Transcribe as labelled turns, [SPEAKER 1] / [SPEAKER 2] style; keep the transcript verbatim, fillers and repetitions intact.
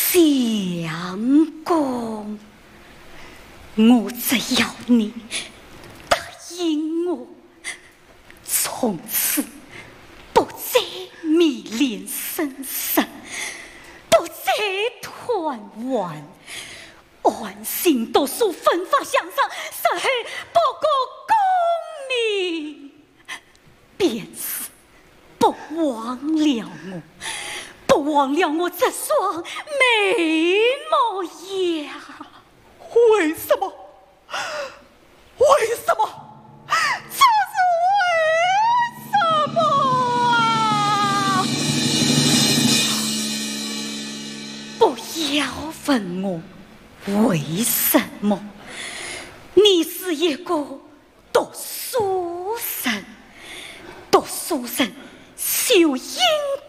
[SPEAKER 1] 相公，我只要你答应我，从此不再迷恋生死，不再团圆，安心读书，奋发向上，实现不过功名，便是不忘了我，不忘了我这双美模样。
[SPEAKER 2] 为什么？为什么？这是为什么啊？
[SPEAKER 1] 不要问我为什么，你是一个读书人，读书人就应